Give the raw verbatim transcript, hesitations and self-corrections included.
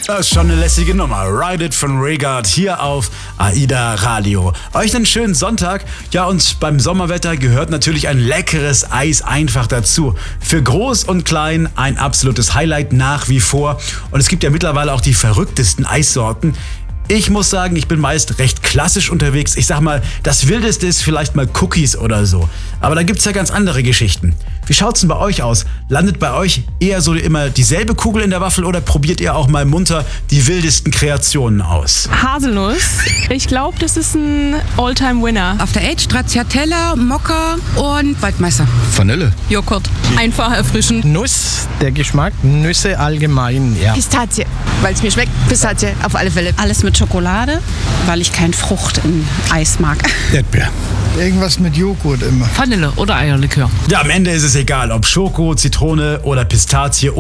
Das ist schon eine lässige Nummer. Ride It von Regard hier auf AIDA Radio. Euch einen schönen Sonntag. Ja, und beim Sommerwetter gehört natürlich ein leckeres Eis einfach dazu. Für groß und klein ein absolutes Highlight nach wie vor. Und es gibt ja mittlerweile auch die verrücktesten Eissorten. Ich muss sagen, ich bin meist recht klassisch unterwegs. Ich sag mal, das Wildeste ist vielleicht mal Cookies oder so. Aber da gibt's ja ganz andere Geschichten. Wie schaut's denn bei euch aus? Landet bei euch eher so immer dieselbe Kugel in der Waffel oder probiert ihr auch mal munter die wildesten Kreationen aus? Haselnuss. Ich glaube, das ist ein All-Time-Winner. After Eight, Stracciatella, Mokka und Waldmeister. Vanille. Joghurt. Einfach erfrischend. Nuss, der Geschmack, Nüsse allgemein, ja. Pistazie, weil es mir schmeckt. Pistazie auf alle Fälle. Alles mit Schokolade, weil ich kein Frucht in Eis mag. Erdbeer. Irgendwas mit Joghurt immer. Vanille oder Eierlikör. Ja, am Ende ist es egal, ob Schoko, Zitrone oder Pistazie